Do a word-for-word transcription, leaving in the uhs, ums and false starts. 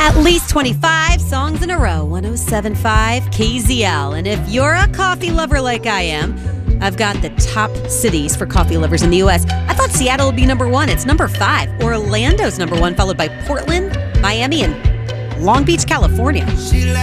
At least twenty-five songs in a row, one oh seven point five K Z L. And if you're a coffee lover like I am, I've got the top cities for coffee lovers in the U S. I thought Seattle would be number one. It's number five. Orlando's number one, followed by Portland, Miami, and Long Beach, California.